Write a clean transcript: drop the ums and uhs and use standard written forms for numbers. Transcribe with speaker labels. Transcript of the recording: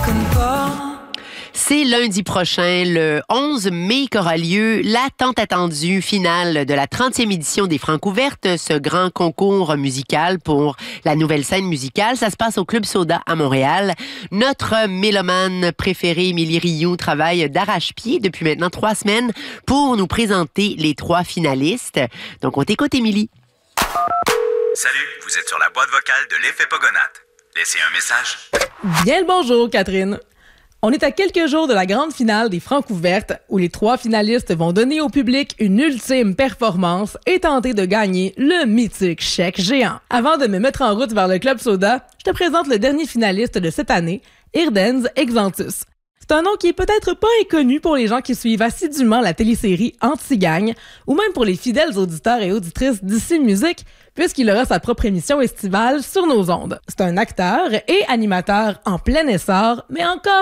Speaker 1: C'est lundi prochain, le 11 mai, qu'aura lieu la tant attendue finale de la 30e édition des Francs ouvertes, ce grand concours musical pour la nouvelle scène musicale. Ça se passe au Club Soda à Montréal. Notre mélomane préférée, Émilie Rioux, travaille d'arrache-pied depuis maintenant 3 semaines pour nous présenter les 3 finalistes. Donc, on t'écoute, Émilie.
Speaker 2: Salut, vous êtes sur la boîte vocale de l'effet Pogonate. Laissez un message.
Speaker 3: Bien le bonjour, Catherine. On est à quelques jours de la grande finale des Francs ouvertes où les 3 finalistes vont donner au public une ultime performance et tenter de gagner le mythique chèque géant. Avant de me mettre en route vers le Club Soda, je te présente le dernier finaliste de cette année, Irdenz Exantus. C'est un nom qui est peut-être pas inconnu pour les gens qui suivent assidûment la télésérie Anti-Gang ou même pour les fidèles auditeurs et auditrices d'Ici Musique, puisqu'il aura sa propre émission estivale sur nos ondes. C'est un acteur et animateur en plein essor, mais encore